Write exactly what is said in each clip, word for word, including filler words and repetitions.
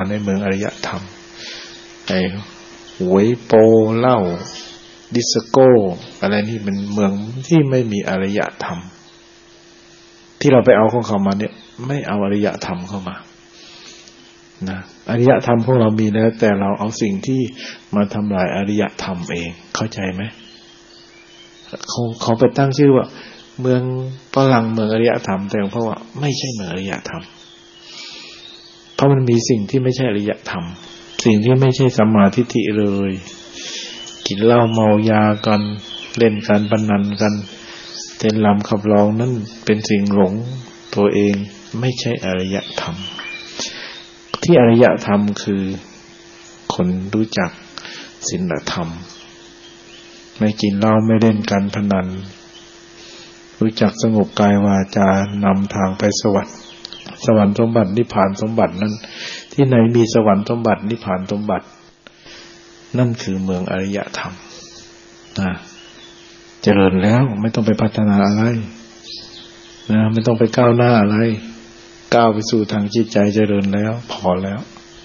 ในเมืองอารยธรรมไอ้หวยโปเหล้าดิสโก้อะไรนี่เป็นเมืองที่ไม่มีอารยธรรมที่เราไปเอาของเขามาเนี่ยไม่เอาอารยธรรมเข้ามานะอารยธรรมพวกเรามีแล้วแต่เราเอาสิ่งที่มาทำลายอารยธรรมเองเข้าใจไหมเขาเขาไปตั้งชื่อว่าเมืองฝรั่งเมืองอารยธรรมแต่เพราะว่าไม่ใช่เมืองอารยธรรมเพราะมันมีสิ่งที่ไม่ใช่อารยธรรมสิ่งที่ไม่ใช่สัมมาทิฏฐิเลยกินเหล้าเมายากันเล่นการพนันกันเต้นรำขับร้องนั่นเป็นสิ่งหลงตัวเองไม่ใช่อารยธรรมที่อารยธรรมคือคนรู้จักศีลธรรมไม่กินเหล้าไม่เล่นการพนันรู้จักสงบกายวาจานำทางไปสวรรค์สวรรค์สมบัตินิพพานสมบัตินั้นที่ไหนมีสวรรค์สมบัตินิพพานสมบัตินั่นคือเมืองอารยธรรมนะเจริญแล้วไม่ต้องไปพัฒนาอะไรนะไม่ต้องไปก้าวหน้าอะไรก้าวไปสู่ทางจิตใจเจริญแล้วพอแล้ว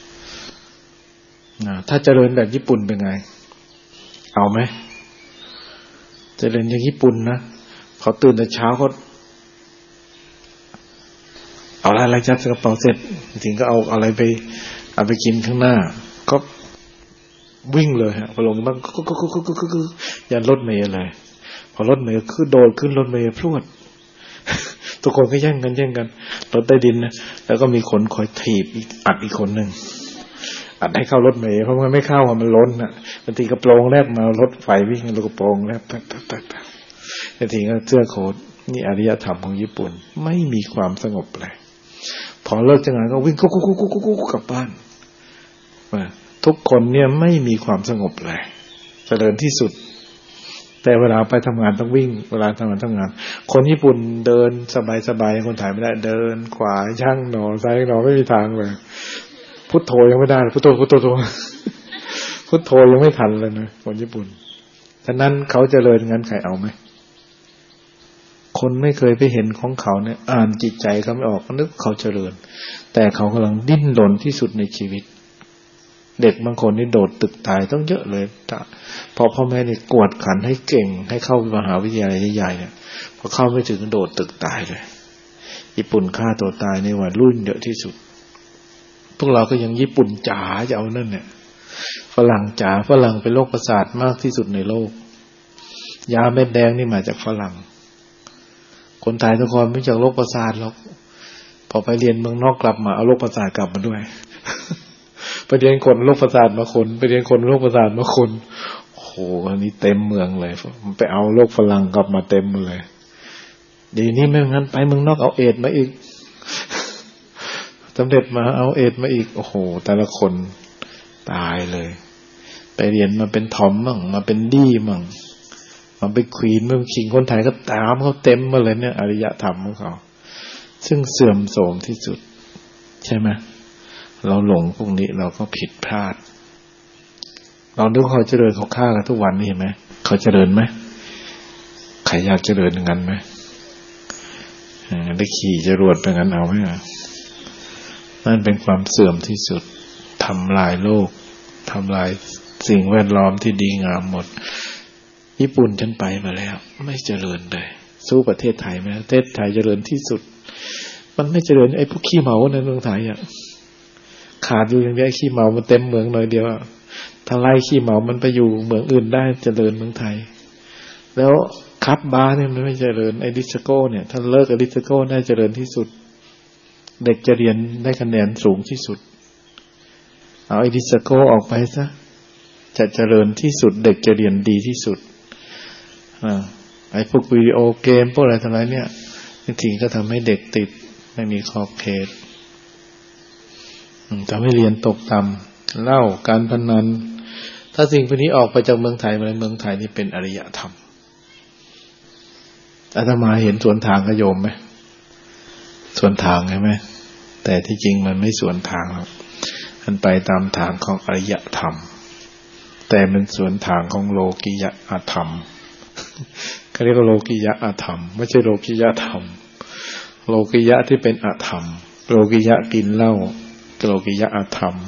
นะถ้าเจริญแบบญี่ปุ่นเป็นไงเอาไหมเจริญอย่างญี่ปุ่นนะเขาตื่นแต่เช้าเขาเอาอะไรจัดกระเป๋าเสร็จถึงก็เอาอะไรไปเอาไปกินข้างหน้าก็วิ่งเลยฮะพอลงบ้างก็ก็ก็ก็ก็ก็ยันรถเมล์เลยพอรถเมล์คือโดดขึ้นรถเมล์พรวดทุกคนก็แย่งกันแย่งกันรถใต้ดินนะแล้วก็มีคนคอยถีบอัดอีกคนหนึ่งอัดให้เข้ารถเมล์เพราะมันไม่เข้ามันล้นอ่ะบางทีกระโปรงแลบมารถไฟวิ่งแล้วกระโปรงแลบตักตักตักบางทีก็เสื้อโค้ทนี่อารยธรรมของญี่ปุ่นไม่มีความสงบเลยพอเลิกจากงานก็วิ่งกุ๊กกุ๊กกุ๊กกุ๊กกุ๊กกลับบ้านทุกคนเนี่ยไม่มีความสงบเลยเจริญที่สุดแต่เวลาไปทำงานต้องวิ่งเวลาทำงานทำงานคนญี่ปุ่นเดินสบายๆคนไทยไม่ได้เดินขวาช่างหนอซ้ายหนอไม่มีทางเลยพุทโธยังไม่ได้พุทโธพุทโธพุทโธยังไม่ทันเลยนะคนญี่ปุ่นฉะนั้นเขาเจริญงั้นใครเอาไหมคนไม่เคยไปเห็นของเขาเนี่ยอ่านจิตใจเขาไม่ออกนึกเขาเจริญแต่เขากำลังดิ้นรนที่สุดในชีวิตเด็กบางคนนี่โดดตึกตายต้องเยอะเลยพอพ่อแม่นี่กวดขันให้เก่งให้เข้ามหาวิทยาลัยใหญ่ๆเนี่ยพอเข้าไม่ถึงโดดตึกตายเลยญี่ปุ่นฆ่าตัวตายในวัยรุ่นเยอะที่สุดพวกเราก็ยังญี่ปุ่นจ๋าจะเอานั่นเนี่ยฝรั่งจ๋าฝรั่งเป็นโรคประสาทมากที่สุดในโลกยาเม็ดแดงนี่มาจากฝรั่งคนไทยทุกคนไม่จากโรคประสาทหรอกพอไปเรียนเมืองนอกกลับมาเอาโรคประสาทกลับมาด้วยไปเรียนคนโรคประสาทมาคนไปเรียนคนโรคประสาทมาคนโอ้โหอันนี้เต็มเมืองเลยไปเอาโรคฝรั่งกลับมาเต็มเลยเดี๋ยวนี้ไม่งั้นไปเมืองนอกเอาเอดส์มาอีกสำเร็จมาเอาเอดส์มาอีกโอ้โหแต่ละคนตายเลยไปเรียนมาเป็นทอมมั่งมาเป็นดี้มั่งมาเป็นควีนมาเป็นคิงคนไทยก็ตามเขาเต็มมาเลยเนี่ยอารยธรรมของเขาซึ่งเสื่อมโทรมที่สุดใช่ไหมเราหลงพวกนี้เราก็ผิดพลาดเราดูเขาเจริญเขาฆ่ากันทุกวันนี่เห็นไหมเขาเจริญไหมใครอยากเจริญอย่างนั้นไหมได้ขี่จรวดเป็นงั้นเอาไหมนั่นเป็นความเสื่อมที่สุดทำลายโลกทำลายสิ่งแวดล้อมที่ดีงามหมดญี่ปุ่นฉันไปมาแล้วไม่เจริญเลยสู้ประเทศไทยไหมประเทศไทยเจริญที่สุดมันไม่เจริญไอ้พวกขี้เมาในเมืองไทยอ่ะขาดอยู่อย่างเดียวขี้เมามันเต็มเมืองหน่อยเดียวถ้าไล่ขี้เมามันไปอยู่เมืองอื่นได้เจริญเมืองไทยแล้วคับบาร์เนี่ยมันไม่เจริญไอ้ดิสโก้เนี่ยถ้าเลิกไอ้ดิสโก้ได้เจริญที่สุดเด็กจะเรียนได้คะแนนสูงที่สุดเอาไอ้ดิสโก้ออกไปซะจะเจริญที่สุดเด็กจะเรียนดีที่สุดอ่าไอ้พวกวิดีโอเกมพวกอะไรทั้งหลายเนี่ยบางทีก็ทำให้เด็กติดไม่มีขอบเขตทำให้เรียนตกต่ำเหล้าการพนันถ้าสิ่งพวกนี้ออกไปจากเมืองไทยมาในเมืองไทยนี่เป็นอารยธรรมอาตมาเห็นสวนทางกับโยมไหมสวนทางใช่ไหมแต่ที่จริงมันไม่สวนทางหรอกมันไปตามทางของอารยธรรมแต่มันสวนทางของโลกิยะธรรมเขาเรียกว่าโลกิยะธรรมไม่ใช่โลกิยะธรรมโลกิยะที่เป็นอธรรมโลกิยะกินเหล้าโลกิยะธรรม